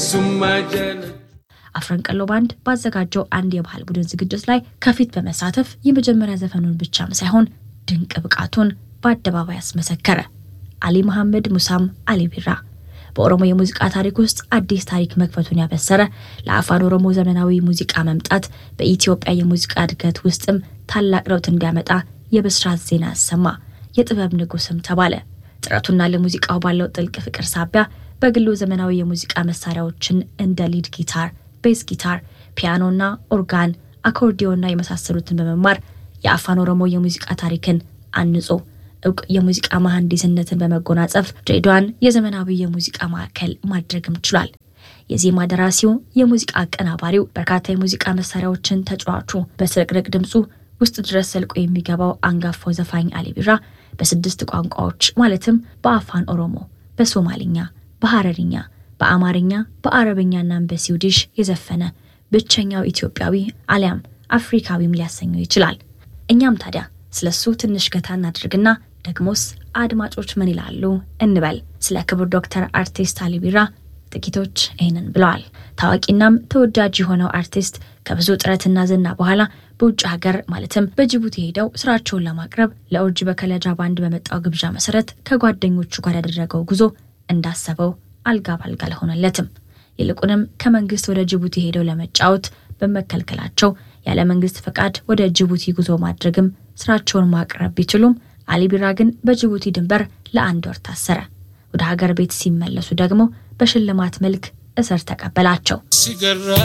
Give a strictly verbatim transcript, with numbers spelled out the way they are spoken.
አፍረንቀሎ ባንድ ባዘጋጀው አንድ የባህል ቡድን ዝግጅት ላይ ከፊት በመሳተፍ የመጀመሪያ ዘፈኑን ብቻም ሳይሆን ድንቅ ብቃቱን በአደባባይ አስመሰከረ። አሊ መሐመድ ሙሳም አሊ ቢራ በኦሮሞ የሙዚቃ ታሪክ ውስጥ አዲስ ታሪክ መክፈቱን ያበሰረ ለአፋን ኦሮሞ ዘመናዊ ሙዚቃ መምጣት በኢትዮጵያ የሙዚቃ እድገት ውስጥም ታላቅ ለውጥ እንዲያመጣ የብስራት ዜና አሰማ። የጥበብ ንጉስም ተባለ። ጥረቱና ለሙዚቃው ባለው ጥልቅ ፍቅር ሳቢያ በግሉ ዘመናዊ የሙዚቃ መሳሪያዎችን እንደ ሊድ ጊታር፣ ቤስ ጊታር፣ ፒያኖና ኦርጋን፣ አኮርዲዮንና የመሳሰሉትን በመማር የአፋን ኦሮሞ የሙዚቃ ታሪክን አንጾ እውቅ የሙዚቃ መሐንዲስነትን በመጎናጸፍ ድሬዳዋን የዘመናዊ የሙዚቃ ማዕከል ማድረግም ችሏል። የዜማ ደራሲው፣ የሙዚቃ አቀናባሪው፣ በርካታ የሙዚቃ መሳሪያዎችን ተጫዋቹ፣ በስርቅርቅ ድምጹ ውስጥ ድረስ ሰልቆ የሚገባው አንጋፋው ዘፋኝ አሊ ቢራ በስድስት ቋንቋዎች ማለትም በአፋን ኦሮሞ፣ በሶማሊኛ፣ በሐረርኛ፣ በአማርኛ፣ በአረብኛና በስዊዲሽ የዘፈነ ብቸኛው ኢትዮጵያዊ አሊያም አፍሪካዊም ሊያሰኘው ይችላል። እኛም ታዲያ ስለሱ ትንሽ ገታ እናድርግና ደግሞስ አድማጮች ምን ይላሉ እንበል። ስለ ክቡር ዶክተር አርቲስት አሊ ቢራ ጥቂቶች ይህንን ብለዋል። ታዋቂናም ተወዳጅ የሆነው አርቲስት ከብዙ ጥረትና ዝና በኋላ በውጭ ሀገር ማለትም በጅቡቲ ሄደው ስራቸውን ለማቅረብ ለኦርጂ በከለጃ ባንድ በመጣው ግብዣ መሰረት ከጓደኞቹ ጋር ያደረገው ጉዞ እንዳሰበው አልጋ ባልጋ አልሆነለትም። ይልቁንም ከመንግስት ወደ ጅቡቲ ሄደው ለመጫወት በመከልከላቸው ያለ መንግስት ፈቃድ ወደ ጅቡቲ ጉዞ ማድረግም ስራቸውን ማቅረብ ቢችሉም አሊ ቢራ ግን በጅቡቲ ድንበር ለአንድ ወር ታሰረ። ወደ ሀገር ቤት ሲመለሱ ደግሞ በሽልማት መልክ እስር ተቀበላቸው።